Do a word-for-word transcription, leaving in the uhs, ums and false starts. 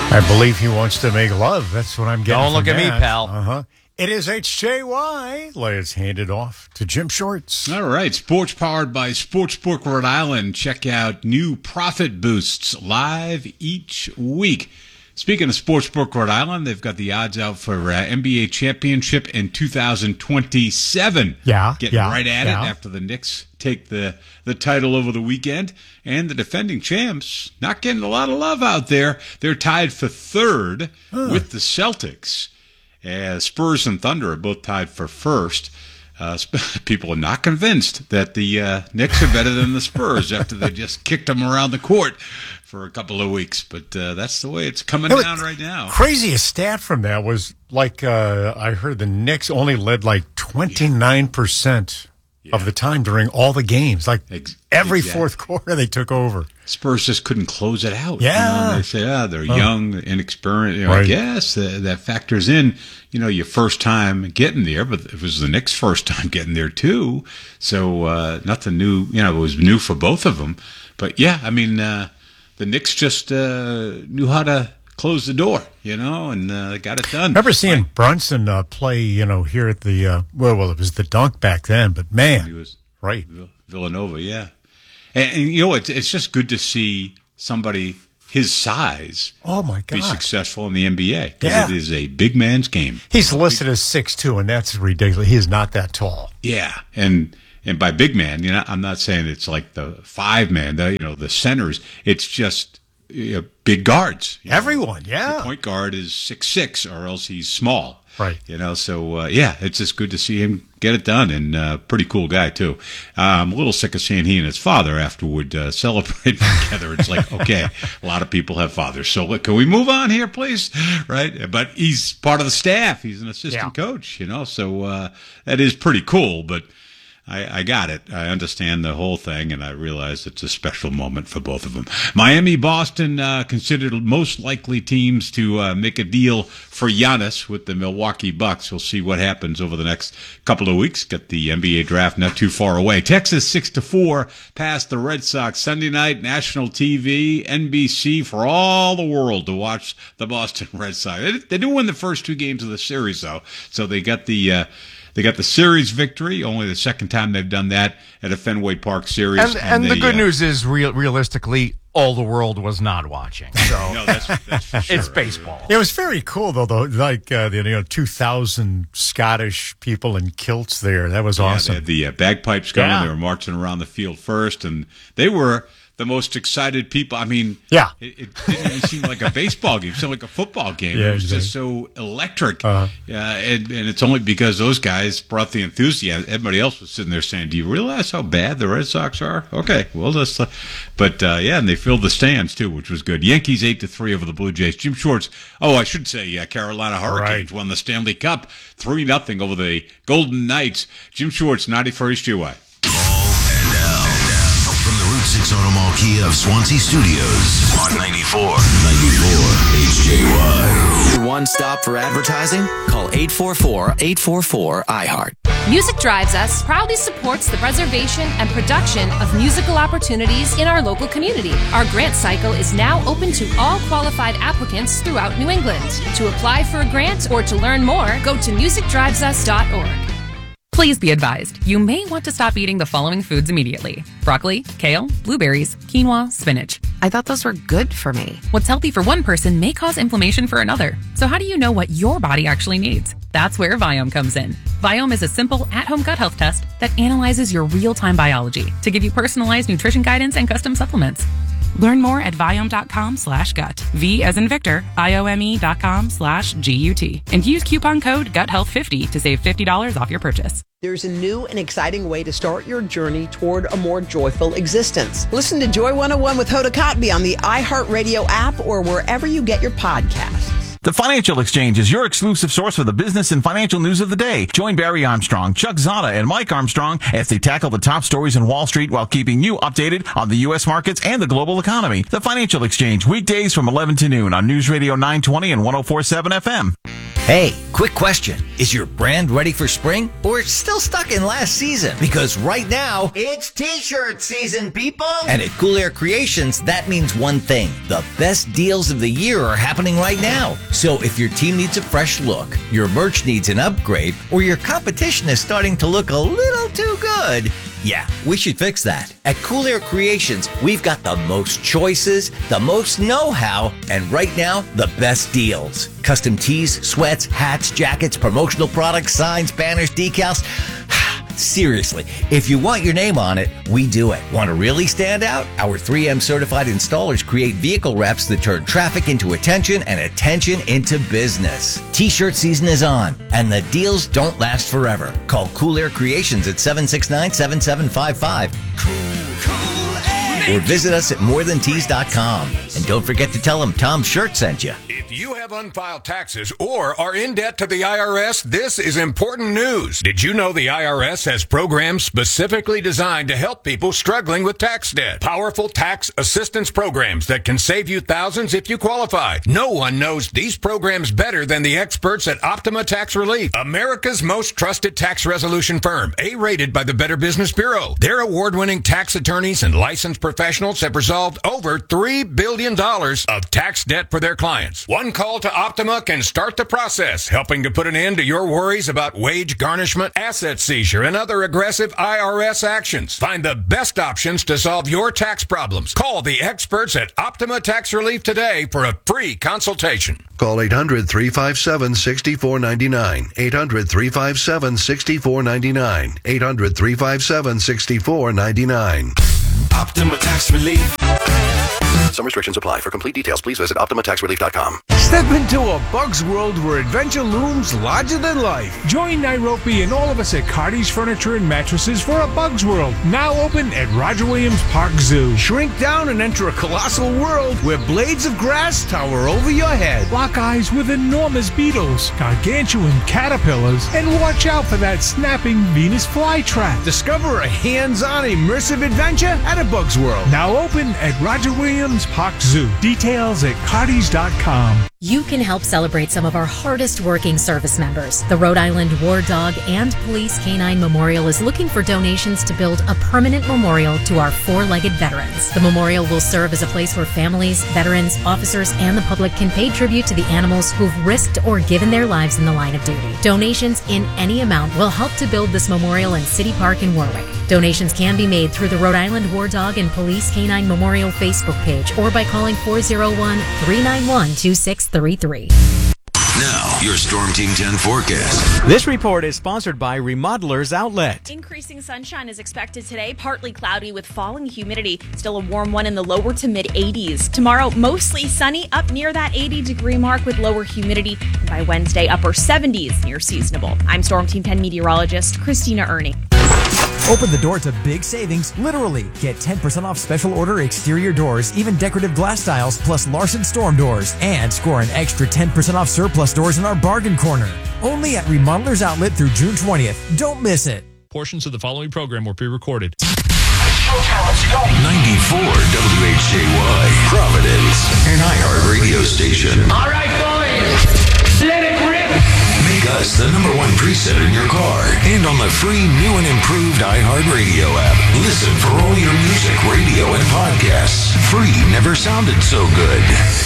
I believe he wants to make love. That's what I'm getting. Don't look from at me, that. pal. Uh-huh. It is H J Y. Let's hand it off to Jim Shorts. All right. Sports powered by Sportsbook Rhode Island. Check out new profit boosts live each week. Speaking of Sportsbook Rhode Island, they've got the odds out for uh, N B A championship in two thousand twenty-seven. Yeah, Getting yeah, right at yeah. it after the Knicks take the, the title over the weekend. And the defending champs not getting a lot of love out there. They're tied for third huh. with the Celtics. Uh, Spurs and Thunder are both tied for first. Uh, people are not convinced that the uh, Knicks are better than the Spurs after they just kicked them around the court for a couple of weeks. But uh, that's the way it's coming no, down right now. Craziest stat from that was like uh, I heard the Knicks only led like twenty-nine percent yeah. of the time during all the games. Like Ex- every exactly. fourth quarter they took over. Spurs just couldn't close it out. Yeah. You know, they say, ah, they're oh. young, inexperienced. You know, right. like, yes, uh, that factors in, you know, your first time getting there, but it was the Knicks' first time getting there, too. So uh, nothing new, you know, it was new for both of them. But, yeah, I mean, uh, the Knicks just uh, knew how to close the door, you know, and uh, got it done. Remember seeing right. Brunson uh, play, you know, here at the, uh, well, well, it was the Dunk back then, but man, he was right. Villanova, yeah. And, and you know, it's, it's just good to see somebody his size oh my God. be successful in the N B A. Because yeah. it is a big man's game. He's listed as six two, and that's ridiculous. He is not that tall. Yeah, and and by big man, you know, I'm not saying it's like the five man, the, you know, the centers. It's just you know, big guards. Everyone, know? yeah. The point guard is six six, or else he's small. Right. You know, so, uh, yeah, it's just good to see him get it done, and uh, pretty cool guy, too. Uh, I'm a little sick of seeing he and his father afterward uh, celebrate together. It's like, okay, a lot of people have fathers, so can we move on here, please? Right? But he's part of the staff. He's an assistant yeah. coach, you know, so uh, that is pretty cool, but I, I got it. I understand the whole thing, and I realize it's a special moment for both of them. Miami, Boston, uh, considered most likely teams to uh, make a deal for Giannis with the Milwaukee Bucks. We'll see what happens over the next couple of weeks. Got the N B A draft not too far away. Texas six to four past the Red Sox Sunday night, national T V, N B C for all the world to watch the Boston Red Sox. They, they didn't win the first two games of the series, though, so they got the. Uh, They got the series victory, only the second time they've done that at a Fenway Park series. And, and, and they, the good uh, news is, real, realistically, all the world was not watching. So no, that's, that's for sure. It's baseball. It was very cool, though, though like uh, the you know two thousand Scottish people in kilts there. That was yeah, awesome. They had the uh, bagpipes going. Yeah. They were marching around the field first, and they were the most excited people. I mean, yeah. it, it didn't even seem like a baseball game. It seemed like a football game. Yeah, it was exactly. just so electric. Uh-huh. Uh, and, and it's only because those guys brought the enthusiasm. Everybody else was sitting there saying, do you realize how bad the Red Sox are? Okay, well, let's. Uh, but, uh, yeah, and they filled the stands, too, which was good. Yankees eight to three over the Blue Jays. Jim Shorts, oh, I should say uh, Carolina Hurricanes right. won the Stanley Cup three nothing over the Golden Knights. Jim Shorts, ninety-first G Y. six Auto Mall Kia of Swansea Studios on ninety-four, ninety-four H J Y. Your one stop for advertising? Call eight four four, eight four four, I heart. Music Drives Us proudly supports the preservation and production of musical opportunities in our local community. Our grant cycle is now open to all qualified applicants throughout New England. To apply for a grant or to learn more, go to music drives us dot org. Please be advised, you may want to stop eating the following foods immediately. Broccoli, kale, blueberries, quinoa, spinach. I thought those were good for me. What's healthy for one person may cause inflammation for another. So how do you know what your body actually needs? That's where Viome comes in. Viome is a simple at-home gut health test that analyzes your real-time biology to give you personalized nutrition guidance and custom supplements. Learn more at Viome.com slash gut. V as in Victor, I-O-M-E dot com slash G-U-T. And use coupon code gut health fifty to save fifty dollars off your purchase. There's a new and exciting way to start your journey toward a more joyful existence. Listen to Joy one oh one with Hoda Kotb on the iHeartRadio app or wherever you get your podcasts. The Financial Exchange is your exclusive source for the business and financial news of the day. Join Barry Armstrong, Chuck Zada, and Mike Armstrong as they tackle the top stories in Wall Street while keeping you updated on the U S markets and the global economy. The Financial Exchange, weekdays from eleven to noon on News Radio nine twenty and one oh four point seven F M. Hey, quick question. Is your brand ready for spring or still stuck in last season? Because right now, it's t-shirt season, people! And at Cool Air Creations, that means one thing. The best deals of the year are happening right now. So if your team needs a fresh look, your merch needs an upgrade, or your competition is starting to look a little too good, yeah, we should fix that. At Cool Air Creations, we've got the most choices, the most know-how, and right now, the best deals. Custom tees, sweats, hats, jackets, promotional products, signs, banners, decals. Seriously, if you want your name on it, we do it. Want to really stand out? Our three M certified installers create vehicle reps that turn traffic into attention and attention into business. T-shirt season is on, and the deals don't last forever. Call Cool Air Creations at seven six nine, seven seven five five. Cool, cool Air. Or visit us at more than tees dot com. And don't forget to tell them Tom Shirt sent you. If you have unfiled taxes or are in debt to the I R S, this is important news. Did you know the I R S has programs specifically designed to help people struggling with tax debt? Powerful tax assistance programs that can save you thousands if you qualify. No one knows these programs better than the experts at Optima Tax Relief, America's most trusted tax resolution firm, A-rated by the Better Business Bureau. Their award-winning tax attorneys and licensed professionals have resolved over three billion dollars of tax debt for their clients. One call to Optima can start the process, helping to put an end to your worries about wage garnishment, asset seizure, and other aggressive I R S actions. Find the best options to solve your tax problems. Call the experts at Optima Tax Relief today for a free consultation. Call eight hundred, three five seven, six four nine nine. eight hundred, three five seven, six four nine nine. eight hundred, three five seven, six four nine nine. Optima Tax Relief. Some restrictions apply. For complete details, please visit Optima Tax Relief dot com. Step into a Bug's world where adventure looms larger than life. Join Nairobi and all of us at Cardi's Furniture and Mattresses for a Bug's World, now open at Roger Williams Park Zoo. Shrink down and enter a colossal world where blades of grass tower over your head. Lock eyes with enormous beetles, gargantuan caterpillars, and watch out for that snapping Venus flytrap. Discover a hands-on immersive adventure at a Bug's World, now open at Roger Williams Park Zoo. Details at Cardis dot com. You can help celebrate some of our hardest working service members. The Rhode Island War Dog and Police Canine Memorial is looking for donations to build a permanent memorial to our four-legged veterans. The memorial will serve as a place where families, veterans, officers, and the public can pay tribute to the animals who've risked or given their lives in the line of duty. Donations in any amount will help to build this memorial in City Park in Warwick. Donations can be made through the Rhode Island War Dog and Police Canine Memorial Facebook page or by calling four oh one, three nine one, two six three three. Now, your Storm Team ten forecast. This report is sponsored by Remodelers Outlet. Increasing sunshine is expected today, partly cloudy with falling humidity. Still a warm one in the lower to mid eighties. Tomorrow, mostly sunny, up near that eighty degree mark with lower humidity. And by Wednesday, upper seventies, near seasonable. I'm Storm Team ten meteorologist Christina Ernie. Open the door to big savings, literally. Get ten percent off special order exterior doors, even decorative glass styles, plus Larson Storm Doors. And score an extra ten percent off surplus doors in our bargain corner. Only at Remodelers Outlet through June twentieth. Don't miss it. Portions of the following program were pre-recorded. ninety-four W H J Y, Providence, an iHeart radio station. All right, boys, let it rip. Make us the number one preset in your car and on the free new and improved iHeart Radio app. Listen for all your music, radio, and podcasts. Free never sounded so good.